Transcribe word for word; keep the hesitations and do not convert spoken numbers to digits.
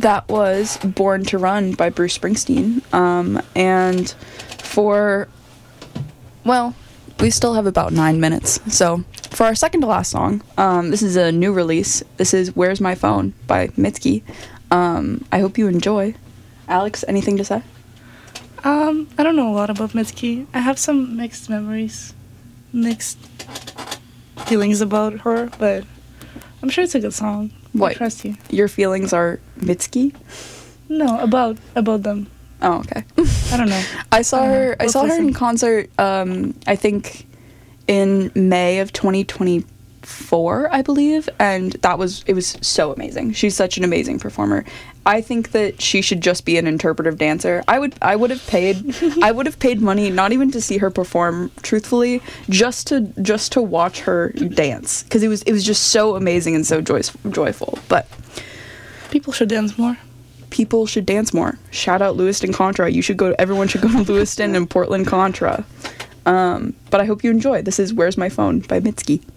That was Born to Run by Bruce Springsteen. Um, and for, well, we still have about nine minutes. So for our second to last song, um, this is a new release. This is Where's My Phone by Mitski. Um, I hope you enjoy. Alex, anything to say? Um, I don't know a lot about Mitski. I have some mixed memories, mixed feelings about her, but I'm sure it's a good song. What? I trust you. Your feelings are Mitski? No, about about them. Oh, okay. I don't know. I saw I don't her. know. I Let's saw her listen. in concert. Um, I think in May of twenty twenty-four, I believe, and that was it was so amazing. She's such an amazing performer. I think that she should just be an interpretive dancer. I would. I would have paid. I would have paid money, not even to see her perform, truthfully, just to just to watch her dance, because it was it was just so amazing and so joy, joyful. But People should dance more. people should dance more. Shout out Lewiston Contra. You should go. Everyone should go to Lewiston and Portland Contra. Um, but I hope you enjoy. This is Where's My Phone by Mitski.